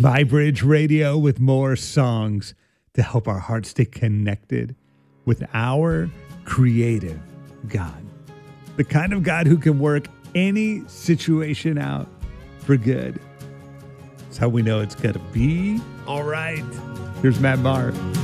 MyBridge Radio with more songs to help our hearts stay connected with our creative God. The kind of God who can work any situation out for good. That's how we know it's going to be all right. Here's Matt Maher.